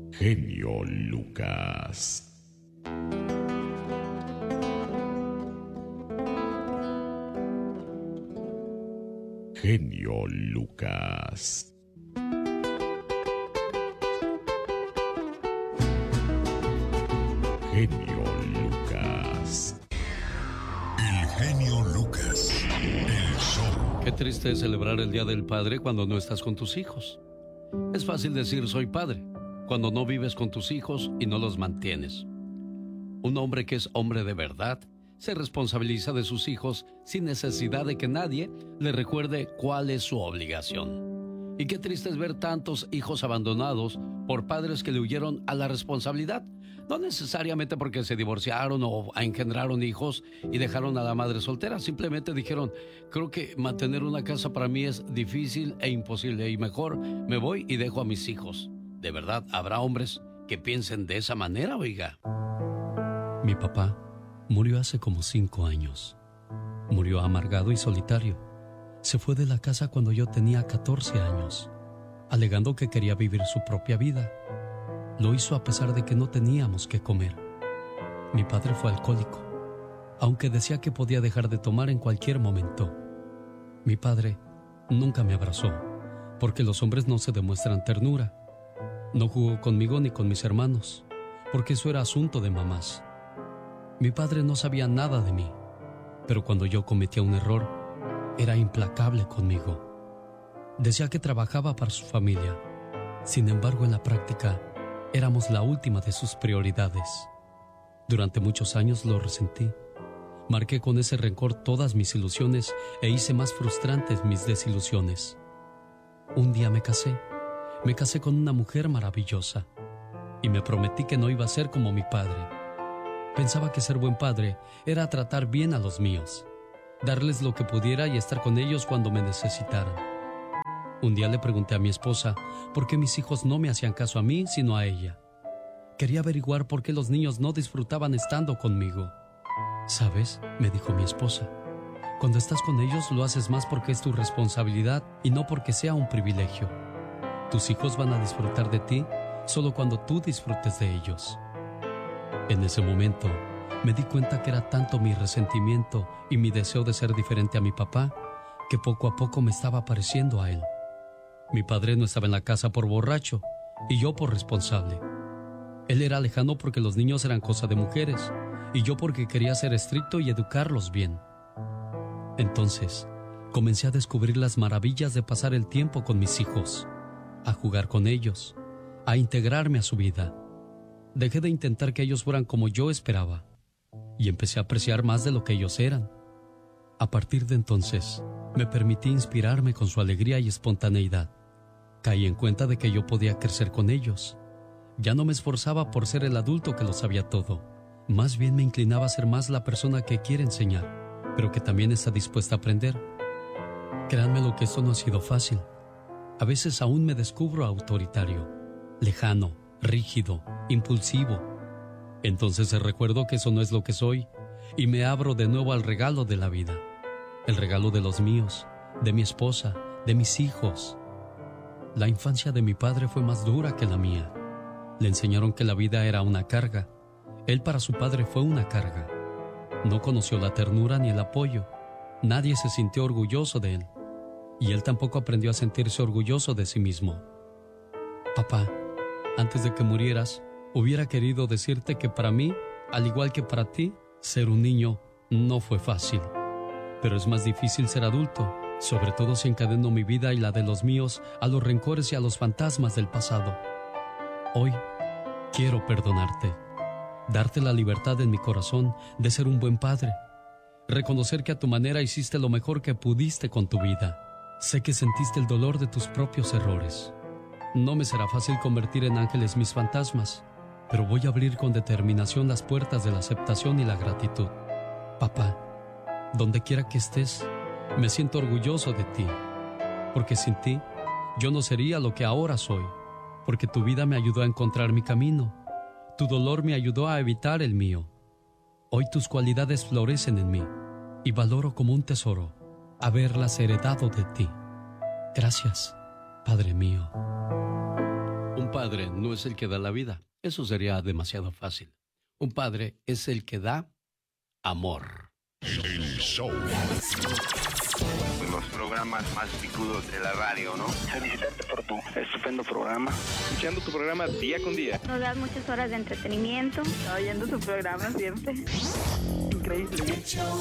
Genio Lucas. Genio Lucas. Genio Lucas. El genio Lucas. El show. Qué triste es celebrar el Día del Padre cuando no estás con tus hijos. Es fácil decir soy padre cuando no vives con tus hijos y no los mantienes. Un hombre que es hombre de verdad se responsabiliza de sus hijos sin necesidad de que nadie le recuerde cuál es su obligación. Y qué triste es ver tantos hijos abandonados por padres que le huyeron a la responsabilidad. No necesariamente porque se divorciaron o engendraron hijos y dejaron a la madre soltera. Simplemente dijeron, creo que mantener una casa para mí es difícil e imposible y mejor me voy y dejo a mis hijos. ¿De verdad habrá hombres que piensen de esa manera, oiga? Mi papá murió hace como 5 años. Murió amargado y solitario. Se fue de la casa cuando yo tenía 14 años, alegando que quería vivir su propia vida. Lo hizo a pesar de que no teníamos que comer. Mi padre fue alcohólico, aunque decía que podía dejar de tomar en cualquier momento. Mi padre nunca me abrazó, porque los hombres no se demuestran ternura. No jugó conmigo ni con mis hermanos, porque eso era asunto de mamás. Mi padre no sabía nada de mí, pero cuando yo cometía un error, era implacable conmigo. Decía que trabajaba para su familia. Sin embargo, en la práctica, éramos la última de sus prioridades. Durante muchos años lo resentí. Marqué con ese rencor todas mis ilusiones e hice más frustrantes mis desilusiones. Un día me casé. Me casé con una mujer maravillosa y me prometí que no iba a ser como mi padre. Pensaba que ser buen padre era tratar bien a los míos, darles lo que pudiera y estar con ellos cuando me necesitaran. Un día le pregunté a mi esposa por qué mis hijos no me hacían caso a mí, sino a ella. Quería averiguar por qué los niños no disfrutaban estando conmigo. ¿Sabes?, me dijo mi esposa. Cuando estás con ellos lo haces más porque es tu responsabilidad y no porque sea un privilegio. Tus hijos van a disfrutar de ti solo cuando tú disfrutes de ellos. En ese momento, me di cuenta que era tanto mi resentimiento y mi deseo de ser diferente a mi papá, que poco a poco me estaba pareciendo a él. Mi padre no estaba en la casa por borracho, y yo por responsable. Él era lejano porque los niños eran cosa de mujeres, y yo porque quería ser estricto y educarlos bien. Entonces, comencé a descubrir las maravillas de pasar el tiempo con mis hijos, a jugar con ellos, a integrarme a su vida. Dejé de intentar que ellos fueran como yo esperaba y empecé a apreciar más de lo que ellos eran. A partir de entonces, me permití inspirarme con su alegría y espontaneidad. Caí en cuenta de que yo podía crecer con ellos. Ya no me esforzaba por ser el adulto que lo sabía todo. Más bien me inclinaba a ser más la persona que quiere enseñar, pero que también está dispuesta a aprender. Créanme lo que esto no ha sido fácil. A veces aún me descubro autoritario, lejano, rígido, impulsivo. Entonces recuerdo que eso no es lo que soy y me abro de nuevo al regalo de la vida. El regalo de los míos, de mi esposa, de mis hijos. La infancia de mi padre fue más dura que la mía. Le enseñaron que la vida era una carga. Él para su padre fue una carga. No conoció la ternura ni el apoyo. Nadie se sintió orgulloso de él. Y él tampoco aprendió a sentirse orgulloso de sí mismo. Papá, antes de que murieras, hubiera querido decirte que para mí, al igual que para ti, ser un niño no fue fácil. Pero es más difícil ser adulto, sobre todo si encadeno mi vida y la de los míos a los rencores y a los fantasmas del pasado. Hoy, quiero perdonarte, darte la libertad en mi corazón de ser un buen padre, reconocer que a tu manera hiciste lo mejor que pudiste con tu vida. Sé que sentiste el dolor de tus propios errores. No me será fácil convertir en ángeles mis fantasmas, pero voy a abrir con determinación las puertas de la aceptación y la gratitud. Papá, donde quiera que estés, me siento orgulloso de ti, porque sin ti yo no sería lo que ahora soy, porque tu vida me ayudó a encontrar mi camino, tu dolor me ayudó a evitar el mío. Hoy tus cualidades florecen en mí y valoro como un tesoro haberlas heredado de ti. Gracias, Padre mío. Un Un padre no es el que da la vida. Eso sería demasiado fácil. Un padre es el que da amor. El show. Los programas más picudos de la radio, ¿no? Felicitarte por tu estupendo programa. Escuchando tu programa día con día. Nos das muchas horas de entretenimiento. Oyendo tu programa siempre. Increíble.